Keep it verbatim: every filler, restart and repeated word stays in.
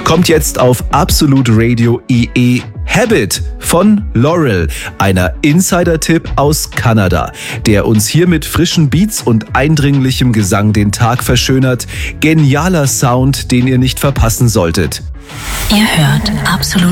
kommt jetzt auf Absolute Radio I E Habit von Laurel, einer Insider-Tipp aus Kanada, der uns hier mit frischen Beats und eindringlichem Gesang den Tag verschönert. Genialer Sound, den ihr nicht verpassen solltet. Ihr hört Absolute